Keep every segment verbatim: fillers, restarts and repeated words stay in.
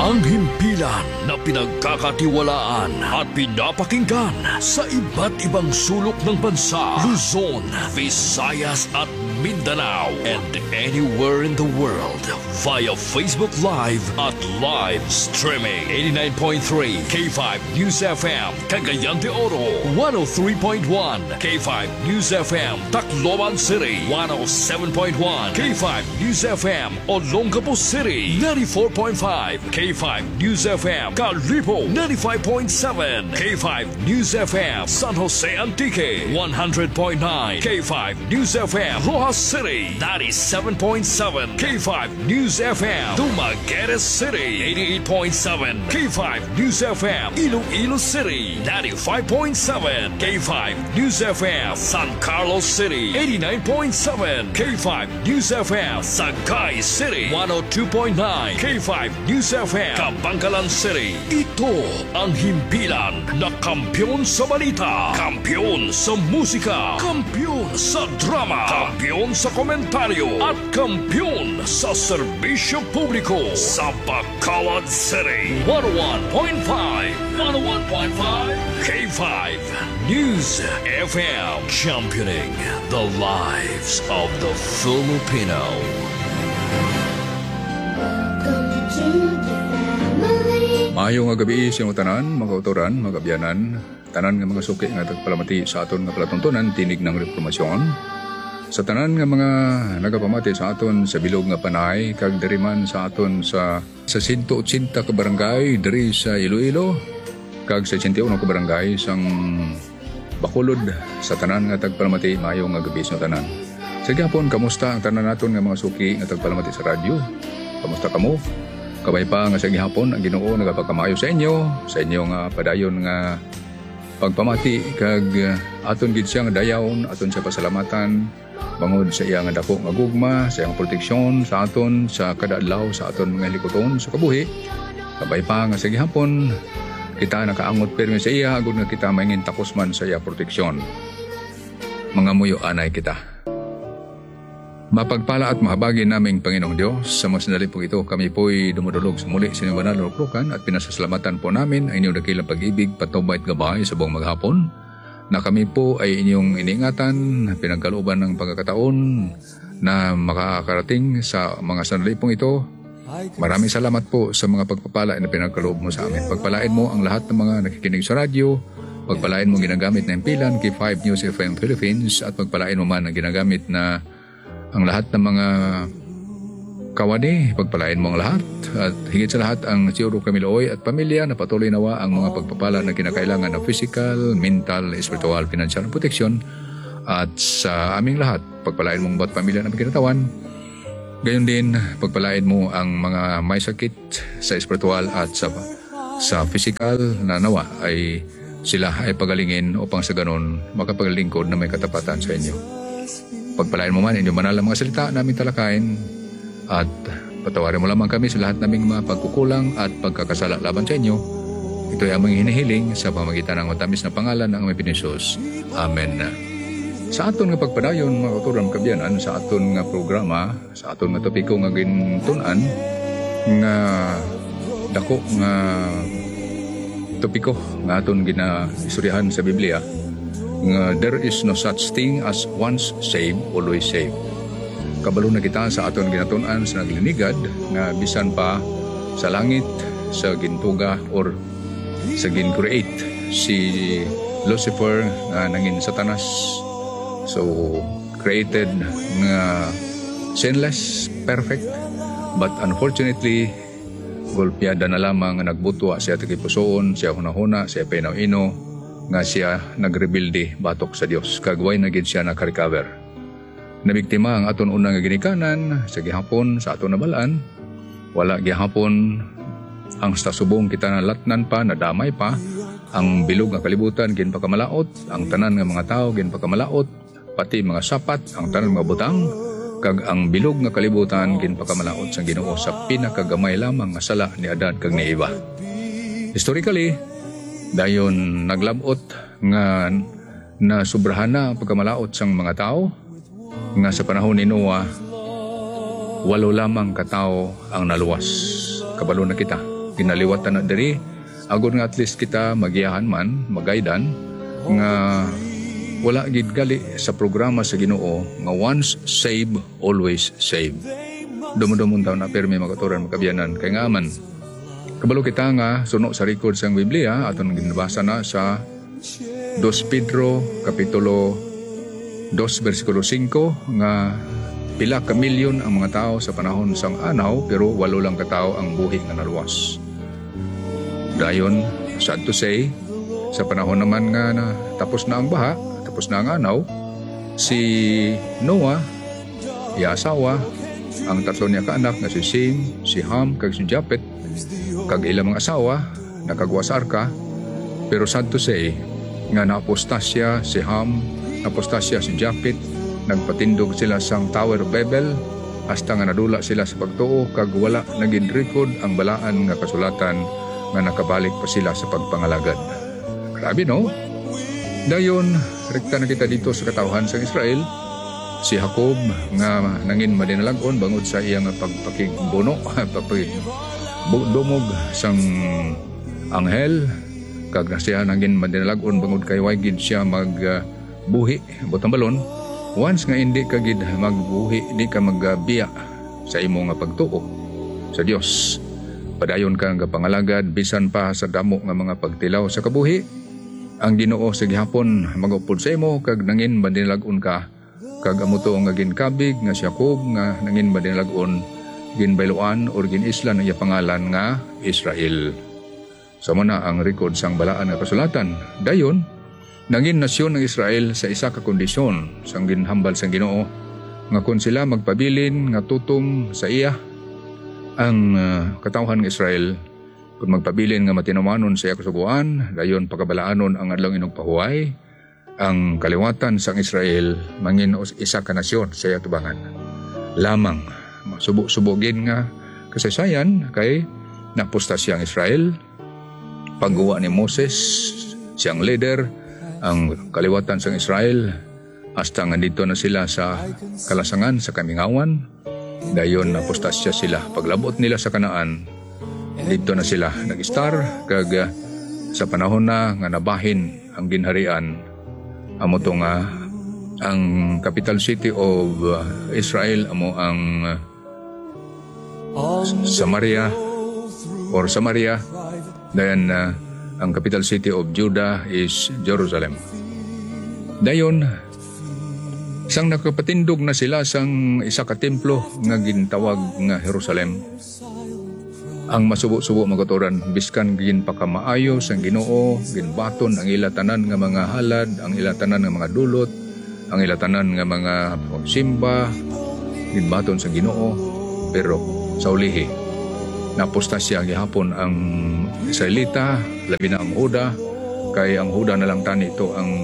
Ang himpilan na pinagkakatiwalaan at pinapakinggan sa iba't ibang sulok ng bansa, Luzon, Visayas at Mindanao, and anywhere in the world via Facebook Live at live streaming. eighty-nine point three K five News F M, Cagayan de Oro. one oh three point one K five News F M, Tacloban City. one oh seven point one K five News F M, Olongapo City. ninety-four point five K five News F M, Calibo. ninety-five point seven K five News F M, San Jose Antique. one hundred point nine K five News F M, Rojas City. ninety-seven point seven K five News F M, Dumaguete City. eighty-eight point seven K five News F M, Iloilo City. ninety-five point seven K five News F M, San Carlos City. eighty-nine point seven K five News F M, Sagay City. one oh two point nine K five News F M, Kabangkalan City. Ito ang himpilan na kampyon sa balita, kampyon sa musika, kampyon sa drama, kampyon sa komentaryo, at kampyon sa serbisyo publiko sa Bacolod City. one oh one point five one oh one point five K five News F M, championing the lives of the Filipino. Maayo nga gabi sa mga tanan, mga kautoran, mga abyanan, tanan nga mga suki nga tagpalamati sa aton nga palatuntunan, tinig ng reformasyon. Sa tanan nga mga nagapamati sa aton sa bilog nga panay, kag diriman sa aton sa sa one hundred eighty ka barangay diri sa Iloilo, kag sa eighty-one ka barangay sang Bacolod, sa tanan nga tagpalamati, maayo nga gabi sa tanan. Sa gapon, kamusta ang tanan naton nga mga suki nga tagpalamati sa radyo? Kamusta kamo? Kabay pa nga sa gihapon ang Ginoo nagapakamayo sa inyo, sa inyo nga padayon nga pagpamati kag uh, aton gid siya nga dayawn, aton siya pasalamatan bangod sa iya nga dako nga gugma, sa iyang proteksyon sa aton sa kada adlaw sa aton mga likoton sa kabuhi. Kabay pa nga sa gihapon kita nakaangot permi sa iya agud nga kita maingin takos man sa iya proteksyon. Mga muyo anay kita. Mapagpala at mahabagi naming Panginoong Diyos, sa mga sandali po ito, kami po'y dumudulog sa muli sa inyong banal na luklukan at pinasasalamatan po namin ang inyong dakilang pag-ibig, patubay at gabay sa buong maghapon, na kami po ay inyong iniingatan, pinagkalooban ng pagkakataon na makakarating sa mga sandali pong ito. Maraming salamat po sa mga pagpapala na pinagkaloob mo sa amin. Pagpalain mo ang lahat ng mga nakikinig sa radyo, pagpalain mo ginagamit na impilan, K five News F M Philippines, at pagpalain mo man ang ginagamit na ang lahat ng mga kawani, pagpalain mo ang lahat. At higit sa lahat ang Siyuro Camilooy at pamilya na patuloy nawa ang mga pagpapala na kinakailangan na physical, mental, spiritual, financial, protection. At sa aming lahat, pagpalain mong bawat pamilya na pagkinatawan. Gayon din, pagpalain mo ang mga may sakit sa spiritual at sa, sa physical na nawa ay sila ay pagalingin upang sa ganon makapaglingkod na may katapatan sa inyo. Pagpalain mo man inyong banal ang mga salita namin talakayin at patawarin mo lamang kami sa lahat naming mga pagkukulang at pagkakasala laban sa inyo. Ito ay aming hinihiling sa pamagitan ng matamis na pangalan ng aming Pinisos. Amen. Sa aton nga pagpadayon, mga kauturan kabyanan, sa aton nga programa, sa aton nga topiko nga gintunan, nga dako nga topiko nga aton ginaistoryahan sa Biblia, nga there is no such thing as once saved, always saved. Kabalo na kita sa aton ginatunan sa naglinigad nga bisan pa sa langit, sa gintuga or sa gin-create si Lucifer nga nangin Satanas. So created nga sinless, perfect, but unfortunately golpeada na lamang nga nagbutwa siya tagipusoon, siya hunahuna, siya pinaw-ino nga siya nagrebilde batok sa Dios, kagway na gid siya naka-recover. Nabiktima ang aton unang nga ginikanan sa gihapon sa aton nabalaan. Wala gihapon ang stasubong kita nalatnan pa, nadamay pa ang bilog nga kalibutan gin pakamalaot, ang tanan nga mga tao gin pakamalaot, pati mga sapat, ang tanan mga butang, kag ang bilog nga kalibutan gin pakamalaot sa Ginoo sa pinakagamay lamang nga sala ni Adan kag ni Eva. Historically, dayon naglabot nga na sobrahan na ang pagkamalaot sang mga tao, nga sa panahon ni Noah walo lamang katao ang naluwas. Kabalo na kita. ginaliwatan na diri agud nga at least kita magiyahan man magaydan nga wala gid gali sa programa sa Ginoo nga once save always save. Dumudumon taon na pirmi magaturan magkabiyanan kay nga man kabalo kita nga suno sa record sa Biblia aton ginabasa na sa Dos Pedro kapitulo two versikulo five nga pila ka milyon ang mga tao sa panahon sang anaw pero walo lang ka tao ang buhi nga naluwas. Dayon sad to say sa panahon naman nga na tapos na ang baha, tapos na ang anaw, si Noah, iya asawa, ang tatlo niya kaanak na si Sem, si Ham, kag si Japet, kag ilang mga asawa, nakagwa sa arka, pero sad to say, nga naapostasya si Ham, apostasya si Japet, nagpatindog sila sang Tower of Babel, hasta nga nadula sila sa pagtuo, kag wala naging record ang balaan nga kasulatan nga nakabalik pa sila sa pagpangalagad. Grabe no? Dayon, rekta na kita dito sa katawhan sa Israel. Si Jacob nga nangin madinalagon bangod sa iyang pagpakigbuno, pagpakigdumog sang anghel. Kag na siya nangin madinalagon bangod kay wagid siya magbuhi, uh, butang balon. Once nga hindi ka gid magbuhi, di ka magbiya sa imo nga pagtuo sa Dios. Padayon ka nga pangalagad bisan pa sa damo nga mga pagtilaw sa kabuhi. Ang Ginoo sa gihapon magupod sa imo kag nangin madinalagon ka kag amuto nga ginkabig nga si Jacob nga nangin madinalagon ginbayloan or ginislan ang iya pangalan nga Israel. Sama na ang record sang balaan nga kasulatan. Dayon nangin nasyon ng Israel sa isa ka kondisyon sang ginhambal sang Ginoo nga kun sila magpabilin nga tutom sa iya ang uh, katawhan ng Israel. Kung magpabilin nga matinawanon sa iya kasubuan, dayon pagkabalaanon ang adlong inugpahuway, ang kaliwatan sang Israel mangin isa ka nasyon sa iya tubangan. Lamang masubok-subogin nga kasaysayan kay napostasya ang Israel, pagguwa ni Moses siyang leader, ang kaliwatan sang Israel hasta nga dito na sila sa kalasangan sa kamingawan, dayon napostasya sila. Paglabot nila sa Kanaan, dito na sila nag-star kag uh, sa panahon na nga nabahin ang ginharian amo to nga ang capital city of uh, Israel amo ang uh, Samaria or Samaria, then uh, ang capital city of Judah is Jerusalem. Dayon sang nakapatindog na sila sang isa ka templo nga gintawag nga Jerusalem. Ang masubo-subo magaturan biskan gin pakamaayo sang Ginoo, ginbaton ang ilatanan nga mga halad, ang ilatanan nga mga dulot, ang ilatanan nga mga pagsimba, ginbaton sang Ginoo. Pero sa ulihi napostasya gihapon ang Israelita, labi na ang Huda, kay ang Huda na lang tani ito ang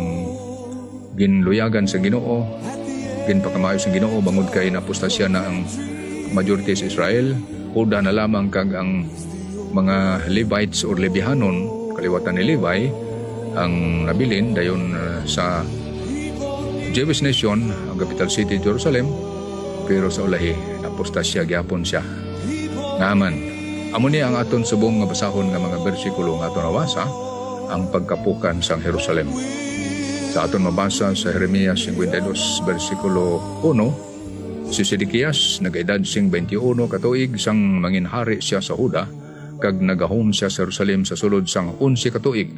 ginluyagan sa Ginoo, ginpakamaayo sa Ginoo bangod kay napostasya na ang majority sa Israel. Huda na lamang kag ang mga Levites or Lebihanon, kaliwatan ni Levi, ang nabilin dayon uh, sa Jewish nation, ang capital city Jerusalem, pero sa ulahi napostasya gyapon siya. Ngaman, amo ni ang aton subong nga basahon nga mga bersikulo nga aton nawasa ang pagkapukan sang Jerusalem. Sa aton mabasa sa Jeremias fifty-two bersikulo one, si Sedekias nag-edad sing twenty-one katuig sang manginhari siya sa Huda kag nagahom siya sa Jerusalem sa sulod sang eleven katuig.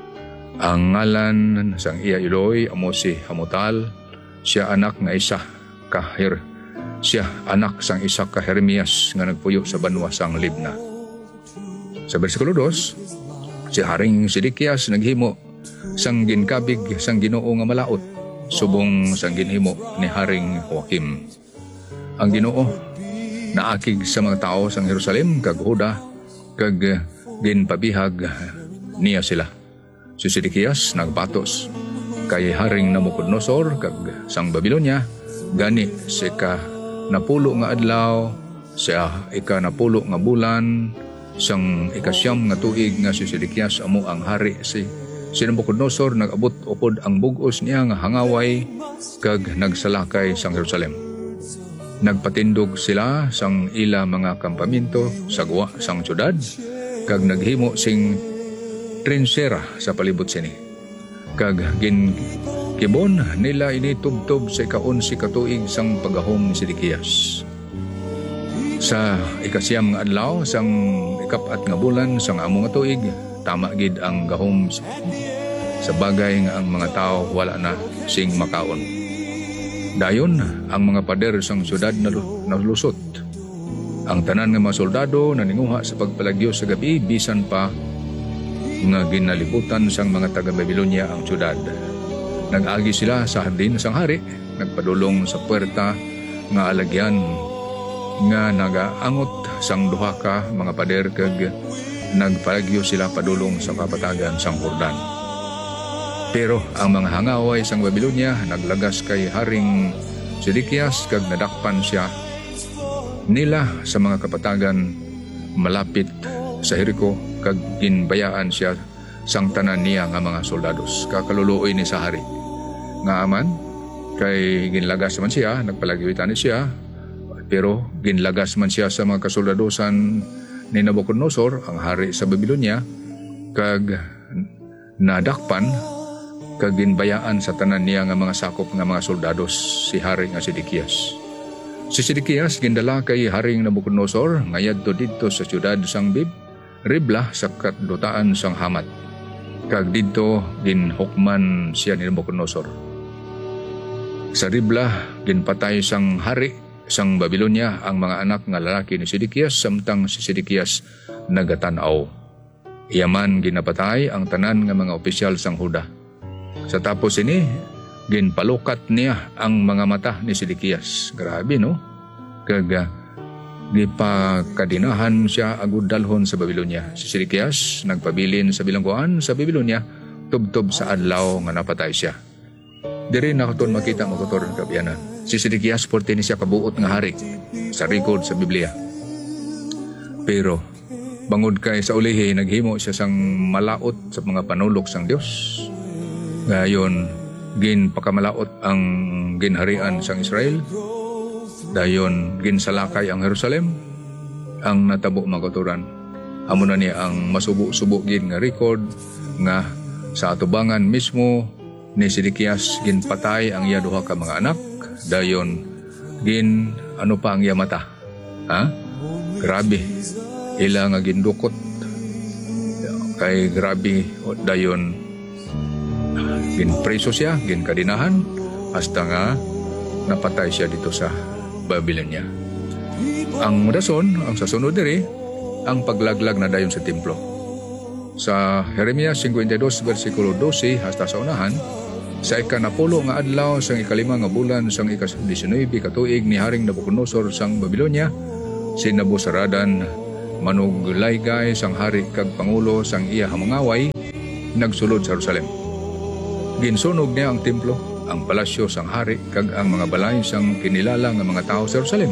Ang ngalan sang iya iloy amo si Hamutal, siya anak nga isa ka Her siya anak sang isa ka Jeremias nga nagpuyo sa banwa sang Libna. Sa bersikulo two, si Haring Sedekias naghimo sang ginkabig sang Ginoo nga malaot subong sang ginhimo ni Haring Joachim. Ang Ginoo naakig sa mga tao sa Jerusalem kag Huda kag ginpabihag niya sila. Si Sedekias nagbatos kay Haring Nabucodonosor kag sang Babilonia gani si ka napulo nga adlaw sa ika napulo nga bulan sang ikasyam nga tuig nga si Sedekias amo ang hari si si Nabucodonosor nag-abot upod ang bug-os niya nga hangaway kag nagsalakay sang Jerusalem. Nagpatindog sila sang ila mga kampamento sa guwa sang syudad kag naghimo sing trinsera sa palibot sini. Kag gin kibon nila ini tubtob sa ikaunsi katuig sang pagahom ni Sidikiyas. Sa ikasiyam nga adlaw sang ikapat nga bulan sang amo nga tuig, tama gid ang gahom sa bagay nga ang mga tao wala na sing makaon. Dayon ang mga pader sang syudad nalusot. Ang tanan nga mga soldado naninguha sa pagpalagyo sa gabi bisan pa nga ginalibutan sang mga taga Babylonia ang syudad. Nag-agi sila sa hardin sang hari, nagpadulong sa puwerta nga alagyan nga nagaangot sang duha ka mga pader kag nagpalagyo sila padulong sa kapatagan sang Jordan. Pero ang mga hangaway sang Babylonia naglagas kay Haring Sidikiyas kag nadakpan siya nila sa mga kapatagan malapit sa Jericho kag ginbayaan siya sang tanan niya nga mga soldados. Kakaluluoy ni sa hari nga aman kay ginlagas man siya, nagpalagyoitan siya, pero ginlagas man siya sa mga kasoldadosan ni Nabucodonosor, ang hari sa Babylonia, kag nadakpan kag ginbayaan sa tanan niya nga mga sakop nga mga soldados si hari nga Sidikiyas. Si Sidikiyas gindala kay Haring Nabucodonosor ngayadto didto sa siyudad sang Bib, Ribla sa kadutaan sang Hamat. Kag didto ginhukman siya ni Nabucodonosor. Sa Ribla ginpatay sang hari sang Babylonia ang mga anak nga lalaki ni Sidikiyas samtang si Sidikiyas nagatanaw. Iyaman ginapatay ang tanan nga mga opisyal sang Huda. Sa tapos ini ginpalukat niya ang mga mata ni Sidikiyas. Grabe no? Kag gipakadinahan siya agud dalhon sa Babylonia. Si Sidikiyas nagpabilin sa bilangguan sa Babylonia tubtob sa adlaw nga napatay siya. Diri na katon makita mo kotor kabiyanan. Si Sidikiyas porte ni siya kabuot nga hari sa record sa Biblia. Pero bangod kay sa ulihi naghimo siya sang malaot sa mga panulok sang Dios. Gayon ginpakamalaot ang ginharian sang Israel. Dayon ginsalakay ang Jerusalem. Ang natabo magaturan amo na niya ang masubo-subo gin nga record nga sa atubangan mismo ni Sidikiyas ginpatay ang iya duha ka mga anak. Dayon gin ano pa ang iya mata. Ha? Grabe. Ila nga gindukot. Kay grabe dayon ginpreso siya, ginkadinahan hasta nga napatay siya dito sa Babylonia. Ang dason, ang sasunod diri, ang paglaglag na dayon sa templo. Sa Jeremias fifty-two versikulo twelve hasta sa unahan, sa ikanapulo nga adlaw sang ikalima nga bulan sang ika-nineteen katuig ni Haring Nabucodonosor sang Babylonia, si Nabuzaradan manuglaygay sang hari kag pangulo sang iya hamangaway nagsulod sa Jerusalem. Ginsunog niya ang templo, ang palasyo sang hari kag ang mga balay sang kinilala nga mga tao sa Jerusalem.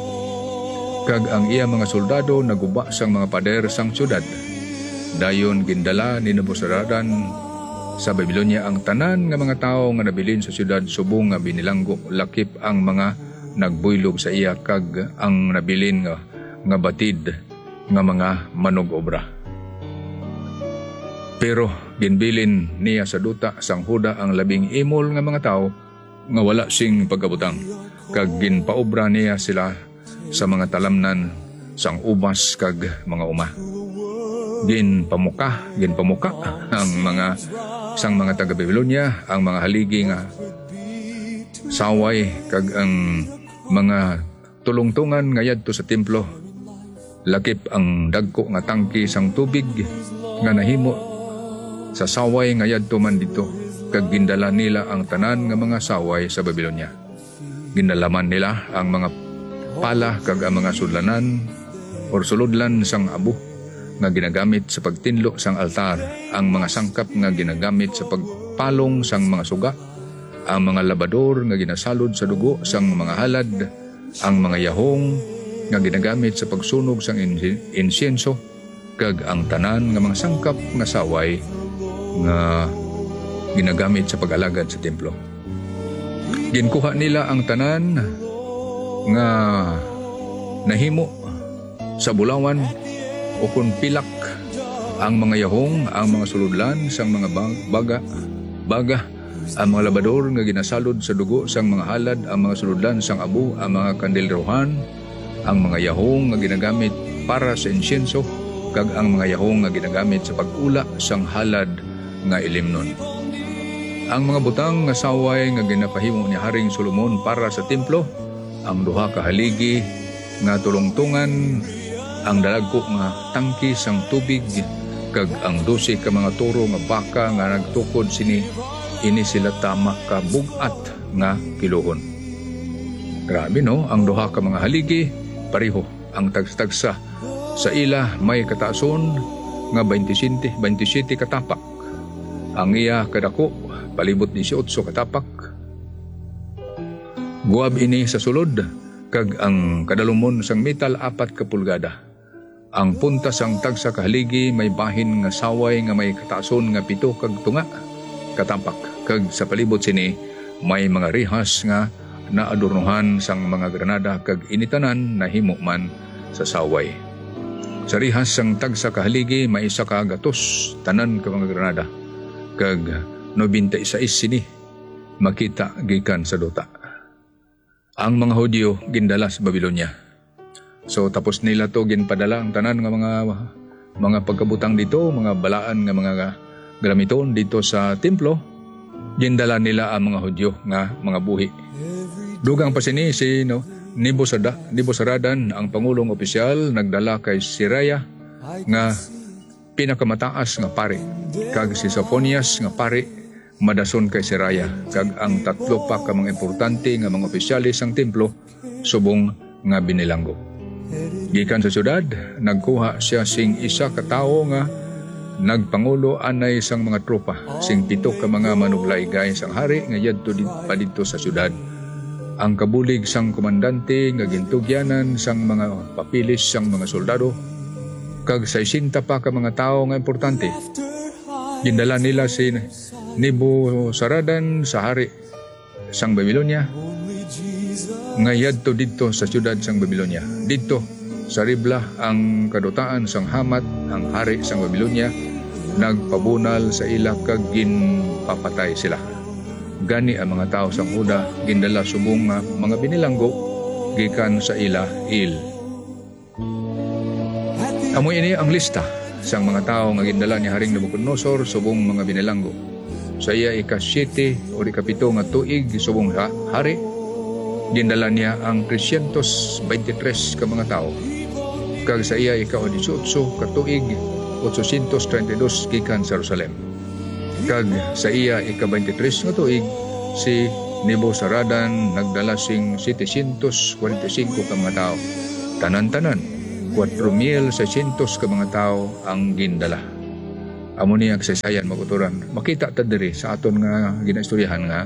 Kag ang iya mga soldado naguba sang mga pader sang syudad. Dayon gindala ni Nabuzaradan sa Babylonia ang tanan nga mga tao nga nabilin sa syudad subong nga binilanggo lakip ang mga nagbuylog sa iya kag ang nabilin nga, nga batid nga mga manug-obra. Pero ginbilin niya sa duta sang Huda ang labing imol nga mga tao nga wala sing pagkabutang kag ginpaobra niya sila sa mga talamnan sang ubas kag mga uma. Ginpamuka, ginpamuka ang mga sang mga taga Babylonia ang mga haligi nga saway kag ang mga tulungtungan nga yadto sa templo. Lakip ang dagko nga tangki sang tubig nga nahimo sa saway nga yadto man dito kag gindala nila ang tanan nga mga saway sa Babylonia. Ginalaman nila ang mga pala kag ang mga sudlanan or suludlan sang abo nga ginagamit sa pagtinlo sang altar, ang mga sangkap nga ginagamit sa pagpalong sang mga suga, ang mga labador nga ginasalod sa dugo sang mga halad, ang mga yahong nga ginagamit sa pagsunog sang insienso, kag ang tanan nga mga sangkap nga saway nga ginagamit sa pag-alagad sa templo. Ginkuha nila ang tanan nga nahimo sa bulawan o kung pilak Ang mga yahong, ang mga suludlan sang mga bag- baga, baga, ang mga labador nga ginasalod sa dugo sang mga halad, ang mga suludlan sang abo, ang mga kandilrohan, ang mga yahong nga ginagamit para sa insyenso, kag ang mga yahong nga ginagamit sa pag-ula sang halad nga ilimnon. Ang mga butang nga saway nga ginapahimo ni Haring Solomon para sa templo, ang duha ka haligi nga tulungtungan, ang dalagko nga tangki sang tubig, kag ang dose ka mga toro nga baka nga nagtukod sini, ini sila tama ka bugat nga kilohon. Grabe no, ang duha ka mga haligi pareho ang tagstagsa sa ila may kataason nga twenty-seven katapak. Ang iya kadako palibot eighteen katapak. Guab ini sa sulod, kag ang kadalumon sang metal apat ka pulgada. Ang punta sang tagsa ka haligi may bahin nga saway nga may kataason nga pito kag tunga katapak, kag sa palibot sini may mga rihas nga naadornohan sang mga granada kag initanan na himo man sa saway. Sa rihas sang tagsa ka haligi may isa ka gatos tanan ka mga granada, kag ninety-six sini makita gikan sa duta. Ang mga Hudyo gindala sa Babylonia. So tapos nila to ginpadala ang tanan nga mga mga pagkabutang dito, mga balaan nga mga gramiton dito sa templo. Gindala nila ang mga Hudyo nga mga buhi. Dugang pa sini si no, Nebuzaradan, Nebuzaradan ang pangulong opisyal nagdala kay Siraya nga pinakamataas nga pari, kag si Sophonias nga pari madason kay Siraya, kag ang tatlo pa ka mga importante nga mga opisyalis sang templo subong nga binilanggo. Gikan sa syudad, nagkuha siya sing isa ka tawo nga nagpangulo anay sang mga tropa, sing pito ka mga manuglaygay sang hari nga yadto pa dito sa syudad. Ang kabulig sang komandante nga gintugyanan sang mga papilis sang mga soldado, kag sesenta pa ka mga tawo nga importante. Gindala nila si Nebuzaradan sa hari sang Babylonia, nga yadto dito sa syudad sang Babylonia. Dito sa Ribla ang kadutaan sang Hamat, ang hari sang Babylonia, nagpabunal sa ila kag ginpapatay sila. Gani ang mga tao sang Huda gindala subong nga mga binilanggo gikan sa ila il. Amo ini ang lista sang mga tao nga gindala ni Haring Nabucodonosor subong mga binilanggo. Sa iya ika-siyete o ikapito nga tuig subong ha, hari, gindala niya ang three hundred twenty-three ka mga tao. Kag sa iya ika-eighteen ka tuig, eight hundred thirty-two gikan sa Jerusalem. Kag sa iya ika-twenty-three nga tuig, si Nebuzaradan nagdala sing seven hundred forty-five ka mga tao. Tanan-tanan, four thousand six hundred ka mga tao ang gindala. Amo ni ang sasayan maguturan. Makita ta diri sa aton nga ginaistoryahan nga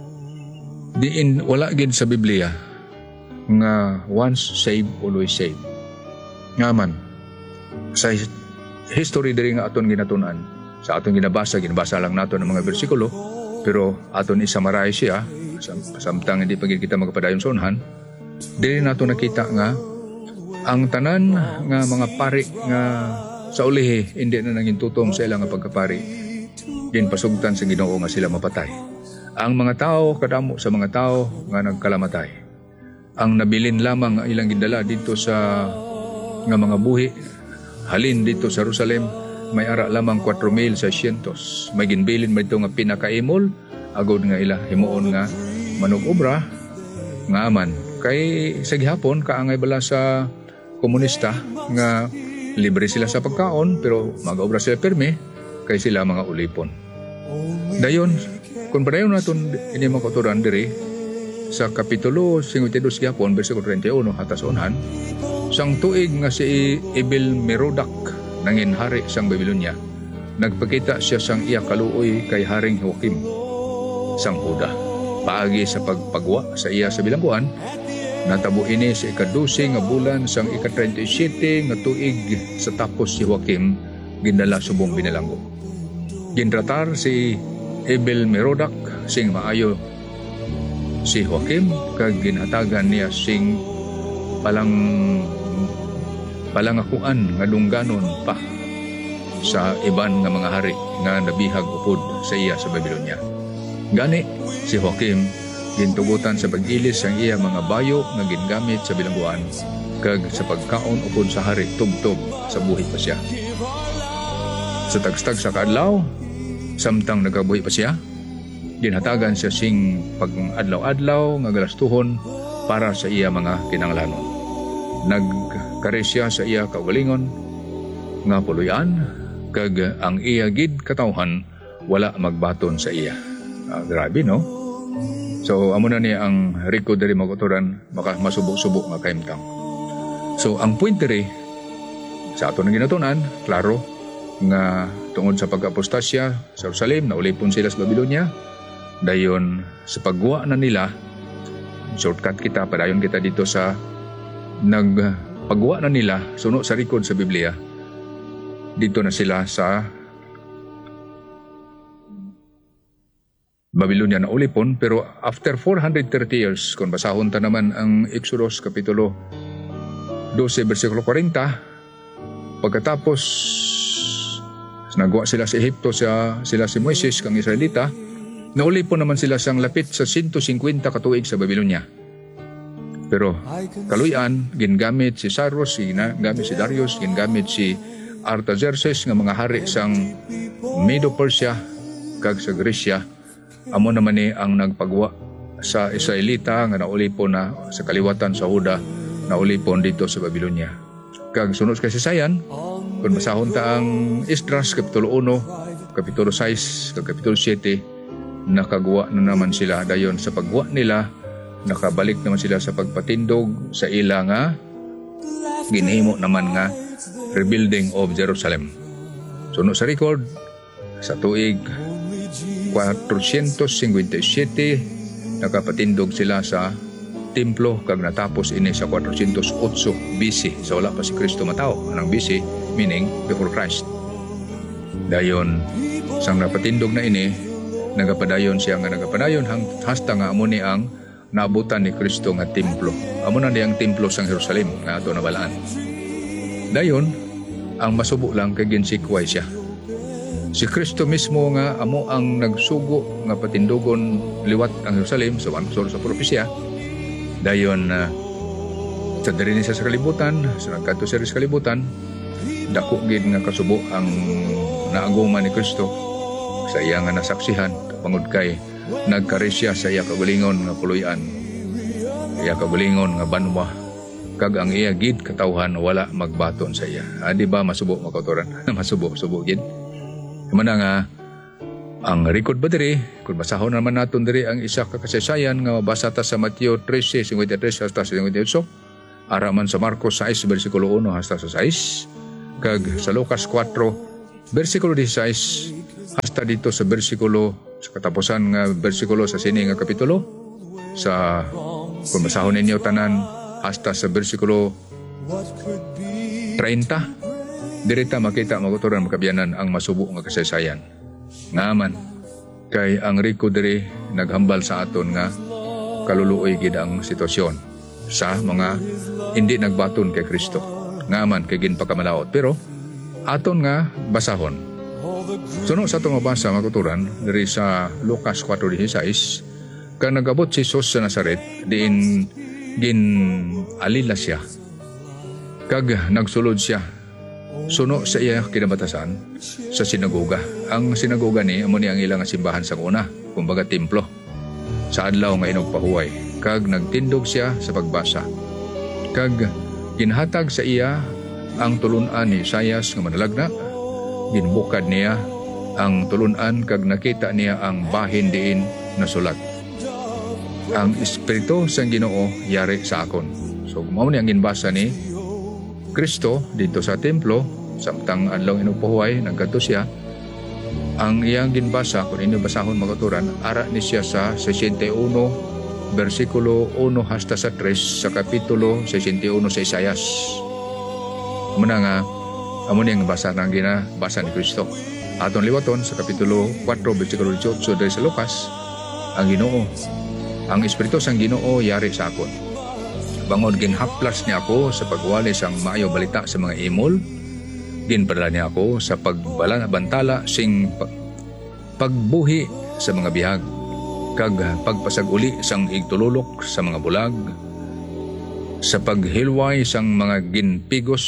diin wala gid sa Biblia nga once saved always saved. Ngaman sa history diri nga aton ginatunan, sa aton ginabasa, ginabasa lang naton ang mga bersikulo, pero aton i-summarize siya samtang hindi pa gid kita magpadayon sa unhan. Diri nato nakita nga ang tanan nga mga pari nga sa ulihi hindi na naging tutom sa ilang pagkapari, ginpasugtan sa Ginoo nga sila mapatay. Ang mga tao kadamo sa mga tao nga nagkalamatay. Ang nabilin lamang ang ilang gindala dito sa nga mga buhi halin dito sa Jerusalem may ara lamang four thousand six hundred. May ginbilin may ito nga pinakaimol agod nga ila himuon nga manug-obra nga aman kay sa gihapon kaangay bala sa komunista nga libre sila sa pagkaon pero mag-obra sila perme kay sila mga ulipon. Dayon kung padayon naton ini makuturan diri sa kapitulo fifty-two gihapon bersikulo thirty-one hatas unhan, sang tuig nga si Ebil-Merodach nangin hari sang Babylonia, nagpakita siya sang iya kaluoy kay Haring Joachim sang Huda. Paagi sa pagpagwa sa iya sa bilangguan, natabo ini sa ika-twelve nga bulan sang ika-thirty-seven nga tuig sa tapos si Joachim gindala subong binilanggo. Ginratar si Ebil-Merodach sing maayo si Joachim kag ginhatagan niya sing palang palangakuan nga dungganon pa sa iban nga mga hari nga nabihag upod sa iya sa Babylonia. Gani si Joachim gintugutan sa pag-ilis ang iya mga bayo nga gingamit sa bilangguan kag sa pagkaon upod sa hari tubtob sa buhi pa siya. Sa tagstag sa kaadlaw, samtang nagabuhi pa siya, ginhatagan siya sing pag-adlaw-adlaw nga galastuhon para sa iya mga kinanglanon. Nagkare siya sa iya kaugalingon nga puluyan kag ang iya gid katawhan wala magbaton sa iya. Ah, grabe no? So amo na ni ang record diri maguturan maka masubok-subok nga kaimtang. So ang point diri sa ato nang ginatunan, klaro nga tungod sa pag-apostasya sa Jerusalem naulipon sila sa Babylonia. Dayon sa pagwa na nila, shortcut kita, padayon kita dito sa nagpagwa na nila, suno sa record sa Biblia, dito na sila sa Babylonia na ulipon. Pero after four hundred thirty years, kung basahon ta naman ang Exodus Kapitulo twelve, versikulo forty, pagkatapos nagwa sila sa Ehipto, sa, sila si Moises kang Israelita, naulipon naman sila sang lapit sa one hundred fifty katuig sa Babylonia. Pero kaluyan, gingamit si Cyrus, gingamit si Darius, gingamit si Artaxerxes nga mga hari sang Medo-Persia kag sa Gresya. Amo naman ni ang nagpagwa sa Israelita nga naulipon na sa kaliwatan sa Huda, naulipon dito sa Babylonia. Kag sunod kasi sayan, kung basahon ta ang Esdras Kapitulo one, Kapitulo six, kag Kapitulo seven, nakagwa na naman sila. Dayon sa pagwa nila, nakabalik naman sila sa pagpatindog sa ila nga ginhimo naman nga rebuilding of Jerusalem. Suno sa record, sa tuig four fifty-seven, nakapatindog sila sa templo kag natapos ini sa four oh eight B C. So wala pa si Kristo matao. Anong B C? Meaning before Christ. Dayon, sang napatindog na ini, nagapadayon siya nga nagapadayon hang hasta nga amo ni ang naabutan ni Kristo nga templo. Amo na diyang templo sang Jerusalem nga ato nabalaan. Dayon, ang masubo lang kay ginsikway siya. Si Kristo mismo nga amo ang nagsugo nga patindogon liwat ang Jerusalem sa so, sa propesya. Dayon uh, sa diri ni sa kalibutan, sa nagkadto sa kalibutan, dako gid nga kasubo ang naaguma ni Kristo sa iya nga nasaksihan pangud kay nagkari siya sa iya kaugalingon nga puloy-an, iya kaugalingon nga banwa, kag ang iya gid katawhan wala magbaton sa iya. Ah, di ba masubo makautoran? masubo subo gid. Mana nga ang record ba diri, kung basahon naman naton diri ang isa ka kasaysayan nga mabasa ta sa Mateo thirteen fifty-three hasta fifty-eight, araman sa Marcos six bersikulo one hasta sa six, kag sa Lucas four bersikulo sixteen hasta dito sa bersikulo sa katapusan nga bersikulo sa sini nga kapitulo, sa kung basahon ninyo tanan hasta sa bersikulo thirty, dirita makita maguturan makabiyanan ang masubo nga kasaysayan. Ngaman kay ang riko diri naghambal sa aton nga kaluluoy gid ang sitwasyon sa mga hindi nagbaton kay Kristo. Ngaman kay ginpakamalaot, pero aton nga basahon. Suno sa atong mabasa maguturan diri sa Lucas four sixteen, kan nagabot si Jesus sa Nazaret, diin gin alila siya kag nagsulod siya suno sa iya kinabatasan sa sinagoga. Ang sinagoga ni amo ni ang ilang simbahan sa una, kumbaga templo, sa adlaw nga inugpahuway. Kag nagtindog siya sa pagbasa, kag ginhatag sa iya ang tulunan ni Isaias nga manalagna. Ginbukad niya ang tulunan kag nakita niya ang bahin diin nasulat, ang Espiritu sang Ginoo yari sa akon. So mao ni ang ginbasa ni Kristo dito sa templo samtang adlaw inugpahuway. Nagkadto siya, ang iyang ginbasa kung inyo basahon magaturan, ara ni siya sa sixty-one bersikulo one hasta sa three sa kapitulo sixty-one sa Isaias. Muna nga amo ni ang basa nang ginabasa ni Kristo. Aton liwaton sa kapitulo four bersikulo eighteen diri sa Lucas, ang Ginoo, ang Espiritu sang Ginoo yari sa akon. Bangod ginhaplas niya ako sa pagwali sang maayo balita sa mga imol, ginpadala niya ako sa pagbantala sing pa- pagbuhi sa mga bihag, kag pagpasag-uli sang igtululok sa mga bulag, sa paghilway sang mga ginpigos,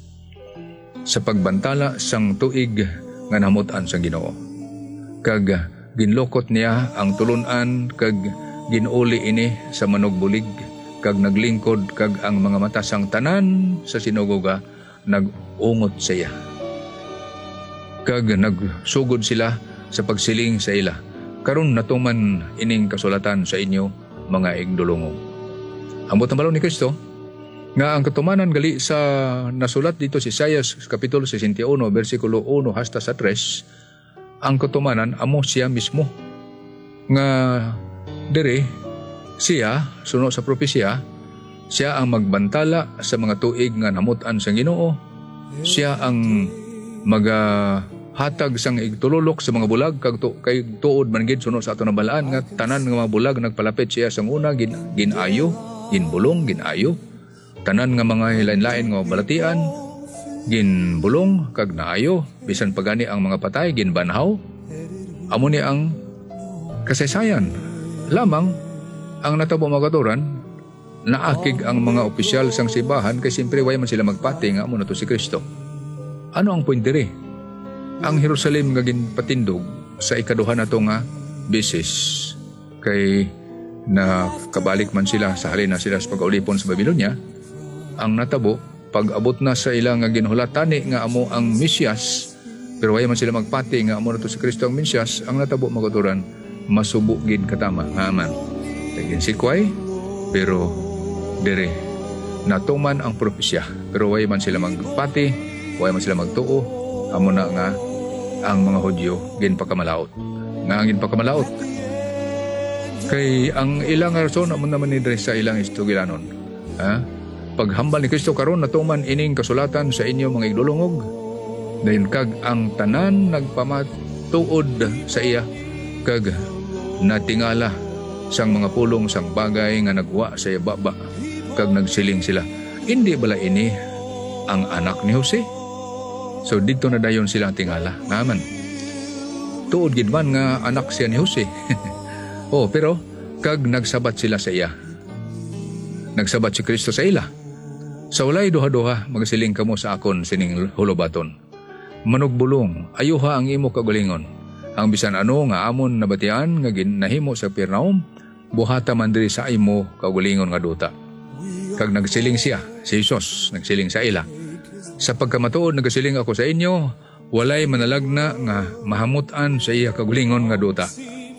sa pagbantala sang tuig nga namutan sang Ginoo. Kag ginlokot niya ang tulunan kag ginuli ini sa manugbulig, kag naglingkod kag ang mga mata sang tanan sa sinugoga nagungot sa iya. Kag nagsugod sila sa pagsiling sa ila, karon natuman ining kasulatan sa inyo mga igdulungog. Ambot ang balon ni Kristo nga ang katumanan gali sa nasulat dito si Isaias kapitulo sesenta y uno bersikulo uno hasta sa tres, ang katumanan amo siya mismo nga dire siya suno sa propesya, siya ang magbantala sa mga tuig nga namutan sa Ginoo, siya ang magahatag sang igtululok sa mga bulag kag tu, kay tuod man gid suno sa ato nabalaan nga tanan nga mga bulag nagpalapit siya sang una gin, ginayo, ginbulong, ginayo. Tanan nga mga hilain-lain nga balatian ginbulong kag naayo, bisan pagani ang mga patay ginbanhaw. Amo ni ang kasaysayan. Lamang ang natabo magaturan, naakig ang mga opisyal sang simbahan kay siyempre way man sila magpati nga amo na to si Kristo. Ano ang point diri? Ang Jerusalem nga ginpatindog sa ikaduha na to nga beses kay na kabalik man sila sa halin na sila sa pag-ulipon sa Babylonia. Ang natabo pag-abot na sa ilang nga ginhulatani nga amo ang Mesyas, pero way man sila magpati nga amo na to si Kristo ang Mesyas, ang natabo magaturan masubo gid katama nga man. Tagin sikway, pero dire natuman ang propesya, pero way man sila magpati, way man sila magtuo, amo na nga ang mga Hudyo ginpakamalaot. Nga ang ginpakamalaot kay ang ilang rason amo naman ni dire sa ilang istugilanon. Ha? Paghambal ni Kristo karon natuman ining kasulatan sa inyo mga igdulungog, dayon kag ang tanan nagpamatuod sa iya kag natingala sang mga pulong sang bagay nga nagwa sa ibaba kag nagsiling sila, hindi bala ini ang anak ni Jose? So dito na dayon sila tingala naman tuod gid man nga anak siya ni Jose. Oh, pero kag nagsabat sila sa iya, nagsabat si Kristo sa ila, sa walay duha-duha magsiling kamo sa akon sining hulobaton, manugbulong ayuha ang imo kagalingon, ang bisan ano nga amon nabatian nga ginahimo sa Pernaum, buhata man diri sa imo kaugalingon nga duta. Kag nagsiling siya, si Jesus, nagsiling sa ila, sa pagkamatuod nagsiling ako sa inyo, walay manalagna nga mahamutan sa iya kaugalingon nga duta.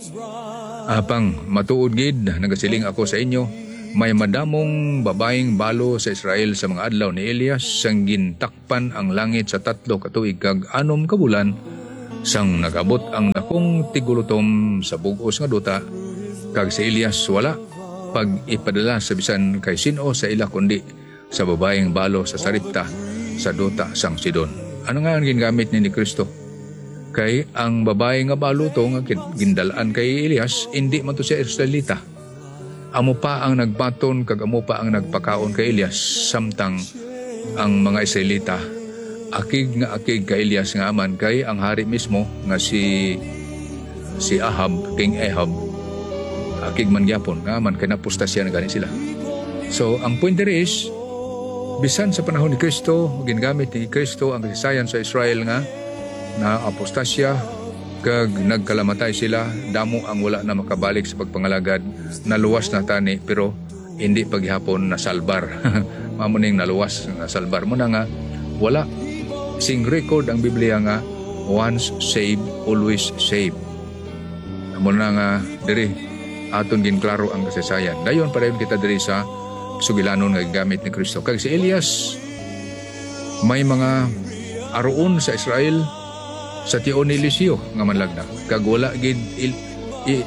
Apang matuod gid nagsiling ako sa inyo, may madamong babaeng balo sa Israel sa mga adlaw ni Elias, sang gintakpan ang langit sa tatlo ka tuig kag anom ka bulan, sang nagabot ang dakong tigulutom sa bugos nga duta, kag si Elias wala pag ipadala sa bisan kay sino sa ila kundi sa babaeng balo sa Saripta sa duta sang Sidon. Ano nga ang gingamit ni, ni Kristo? Kay ang babae nga balo to nga gindalaan kay Elias, hindi man to siya Israelita. Amo pa ang nagbaton kag amo pa ang nagpakaon kay Elias, samtang ang mga Israelita akig nga akig kay Elias nga aman kay ang hari mismo nga si si Ahab, King Ahab, akig man gyapon nga aman kay napostasya na gani sila. So ang point there is, bisan sa panahon ni Kristo, gingamit ni Kristo ang kasaysayan sa Israel nga na apostasya kag nagkalamatay sila, damo ang wala na makabalik sa pagpangalagad, naluwas na tani pero hindi paghihapon nasalbar. Mamuning naluwas nasalbar mo na nga wala sing record ang Biblia nga once saved always saved. Amo na nga diri aton ginklaro ang kasaysayan. Dayon padayon kita diri sa sugilanon nga gamit ni Kristo. Kag si Elias may mga aroon sa Israel sa tion ni Eliseo nga manlagna, kag wala gid il, i,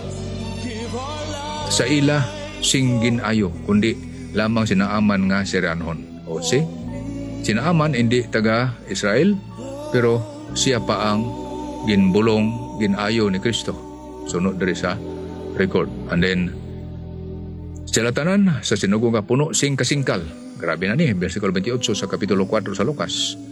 sa ila sing ginayo kundi lamang sinaaman nga si Ranhon. O si sinaaman hindi taga Israel, pero siya pa ang ginbulong, ginayo ni Kristo. Sunod diri sa record. And then sila tanan sa sinugo nga puno sing kasingkal. Grabe na ni, versikulo twenty-eight sa kapitulo four sa Lucas.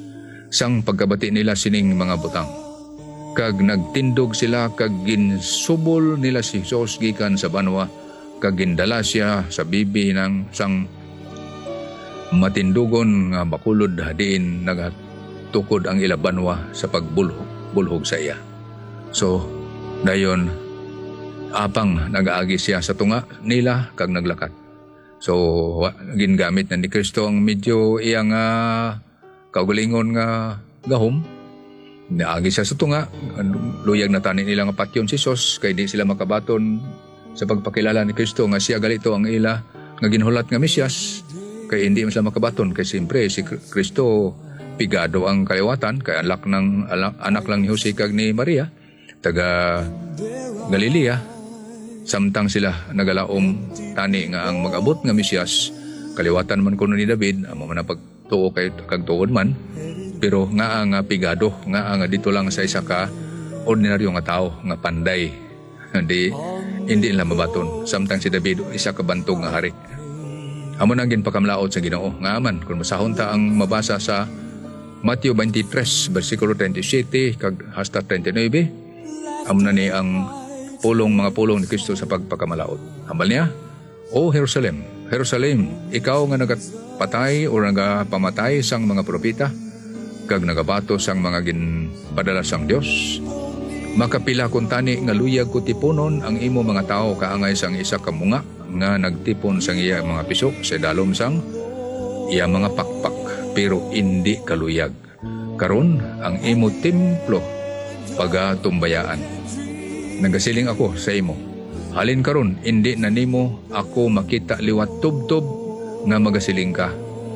sang pagkabati nila sining mga butang. Kag nagtindog sila kag ginsubol nila si Jesus gikan sa banwa kag gindala siya sa bibi ng sang matindugon nga bakulod diin nagatukod ang ila banwa sa pagbulhog bulhog sa iya. So dayon apang nagaagi siya sa tunga nila kag naglakat. So wa, gingamit na ni Kristo ang medyo iyang uh, kaugalingon nga gahom. Naagi siya sa tunga, luyag na tani nila nga patyon si Jesus kay di sila makabaton sa pagpakilala ni Kristo nga siya galito ang ila nga ginhulat nga Mesyas kay hindi man sila makabaton kay siyempre si Kristo pigado ang kaliwatan kay anak ng anak lang ni Jose kag ni Maria taga Galilea. Samtang sila nagalaom tani nga ang mag-abot nga Mesyas kaliwatan man kuno ni David amo man pagtuo kay kag tuod man pero nga ang pigado nga ang dito lang sa isa ka ordinaryo nga tao nga panday hindi hindi nila mabaton. Samtang si David isa ka bantog nga hari. Amo nang ginpakamlaot sa Ginoo nga aman kung masahon ta ang mabasa sa Mateo twenty-three bersikulo twenty-seven kag hasta thirty-nine. Amo na ni ang pulong mga pulong ni Kristo sa pagpakamalaot. Hambal niya, O Jerusalem, Jerusalem, ikaw nga nagapatay o nagapamatay sang mga propeta kag nagabato sang mga ginpadala sang Dios. Makapila kun tani nga luyag ko tiponon ang imo mga tao kaangay sang isa ka munga nga nagtipon sang iya mga piso sa dalom sang iya mga pakpak pero hindi kaluyag. Karon ang imo templo pagatumbayaan. Nagasiling ako sa imo. Halin karon hindi na nimo ako makita liwat tubtob nga magasiling ka.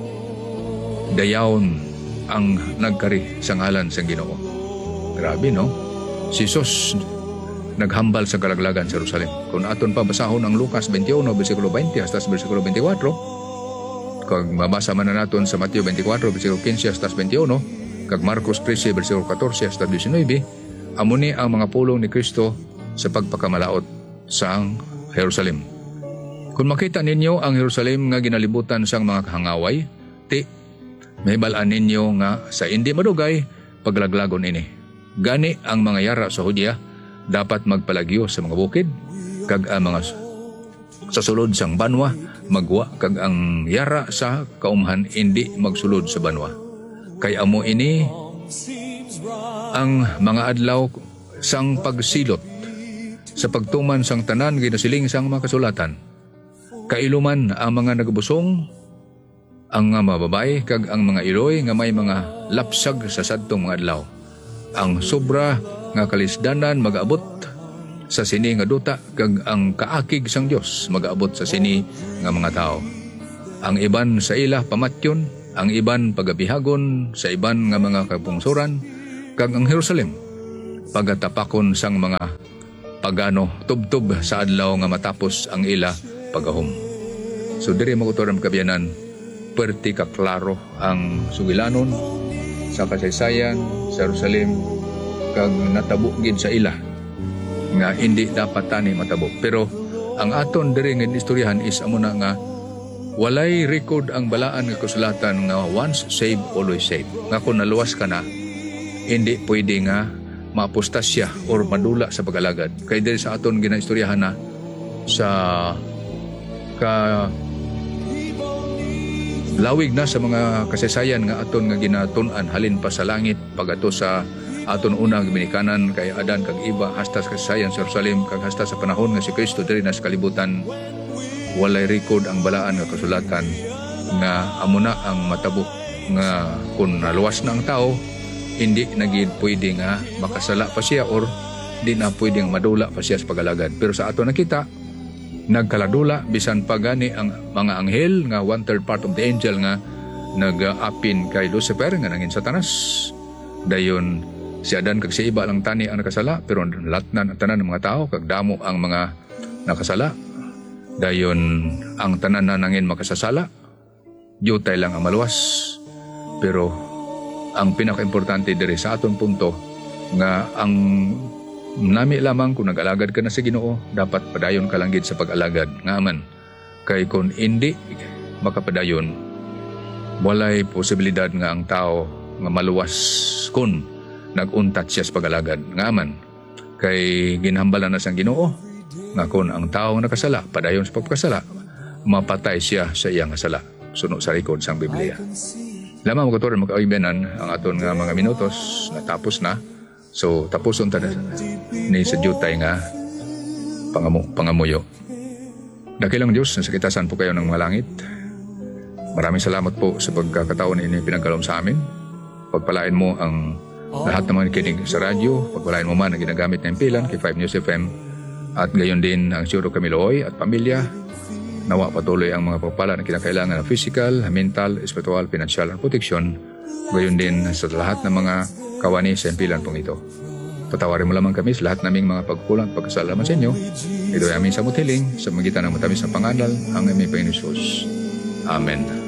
Dayaon ang nagkari sa ngalan sa Ginoo. Grabe no? Si Jesus naghambal sa kalaglagan sa Jerusalem. Kung aton pa basahon ang Lucas twenty-one bersikulo twenty hasta bersikulo twenty-four, kag mabasa man na naton sa Mateo twenty-four bersikulo fifteen hasta twenty-one, kag Marcos thirteen bersikulo fourteen hasta nineteen, amo ni ang mga pulong ni Kristo sa pagpakamalaot sa Jerusalem. Kung makita ninyo ang Jerusalem nga ginalibutan sang mga kahangaway, ti may balaan ninyo nga sa hindi madugay paglaglagon ini. Gani ang mga yara sa Hudya dapat magpalagyo sa mga bukid kag ang mga sa sulod sang banwa magwa kag ang yara sa kaumhan hindi magsulod sa banwa. Kay amo ini ang mga adlaw sang pagsilot sa pagtuman sang tanan ginasiling sang mga kasulatan. Kailuman ang mga nagbusong ang nga mababay kag ang mga iloy nga may mga lapsag sa sadtong mga adlaw. Ang sobra nga kalisdanan magaabot sa sini nga duta kag ang kaakig sang Dios magaabot sa sini nga mga tao. Ang iban sa ila pamatyon, ang iban pagabihagon sa iban nga mga kapungsuran kag ang Jerusalem pagatapakon sang mga pagano tubtub sa adlaw nga matapos ang ila pagahom. So diri magutoram kabyanan perti ka klaro ang sugilanon sa kasaysayan sa Jerusalem kag natabo gid sa ila nga hindi dapat tani matabo. Pero ang aton diri nga istoryahan is amo na nga walay record ang balaan nga kasulatan nga once saved always saved. Nga kung naluwas ka na hindi pwede nga mapostasya or madula sa pag-alagad. Kay diri sa aton ginaistoryahan na sa ka lawig na sa mga kasaysayan nga aton nga ginatun-an halin pa sa langit pagato sa aton unang binikanan kay Adan kag Eva hasta sa kasaysayan sa Jerusalem kag hasta sa panahon nga si Kristo diri na sa kalibutan walay record ang balaan nga kasulatan nga amo na ang matabo nga kung naluwas na ang tao hindi na gid pwede nga makasala pa siya or di na pwedeng madula pa siya sa pagalagad. Pero sa ato nakita nagkaladula bisan pa gani ang mga anghel nga one third part of the angel nga nag-apin kay Lucifer nga nangin Satanas. Dayon si Adan kag si Eva lang tani ang nakasala pero lahat na tanan ng mga tao kag damo ang mga nakasala. Dayon ang tanan na nangin makasasala jutay lang ang maluwas. Pero ang pinaka-importante diri sa aton punto nga ang nami lamang kung nag-alagad ka na sa Ginoo, dapat padayon ka lang gid sa pag-alagad nga man. Kay kung hindi makapadayon, walay posibilidad nga ang tao nga maluwas kun naguntat siya sa pagalagad nga man kay ginhambalan na sang Ginoo nga kun ang tawo nakasala padayon sa pagkasala mapatay siya sa iyang sala suno sa likod sang Biblia. Lamang magaturon magkaibenan ang aton nga mga minutos natapos na. So tapuson ta na ni sa jutay nga pangamu pangamuyo. Dakilang Diyos na sa kitasan po kayo ng mga langit. Maraming salamat po sa pagkakataon na pinagkalom sa amin. Pagpalain mo ang lahat ng mga nakikinig sa radyo. Pagpalain mo man ang ginagamit na impilan kay five News F M. At gayon din ang Siyuro Kamiloy at pamilya. Nawa patuloy ang mga pagpala na kinakailangan ng physical, mental, spiritual, financial, at protection. Gayon din sa lahat ng mga kawani sa impilan pong ito. Patawarin mo lamang kami sa lahat naming mga pagkukulang at pagkasalaman sa inyo. Ito ay aming samot hiling sa magitan ng matamis na pangalan ang aming Panginoon Jesus. Amen.